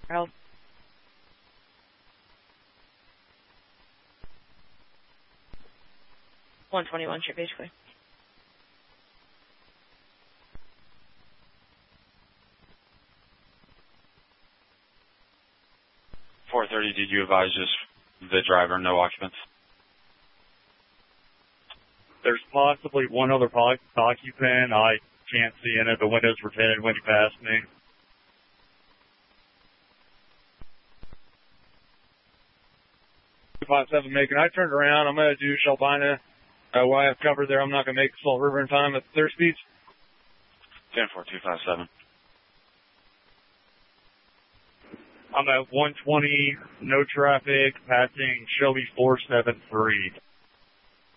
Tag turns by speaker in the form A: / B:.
A: Harold. 121, ship basically.
B: .430, did you advise just the driver, no occupants?
C: There's possibly one other occupant. I can't see in it. The windows were tinted when you passed me. Macon. I turned around. I'm going to do Shelbina. While I have cover there, I'm not going to make Salt River in time at their speeds.
B: 10-4-257.
C: I'm at 120, no traffic, passing Shelby 473.